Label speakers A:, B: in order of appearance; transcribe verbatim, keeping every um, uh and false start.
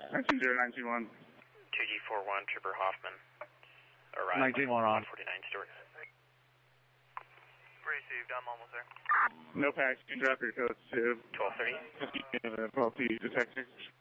A: nineteen zero nine two one.
B: two G four one, Trooper Hoffman. Arrived.
A: nineteen one on.
B: one forty-nine Stewart.
C: Received, I'm almost there.
A: No packs, you can drop your codes to
B: twelve thirty.
A: twelve T detecting.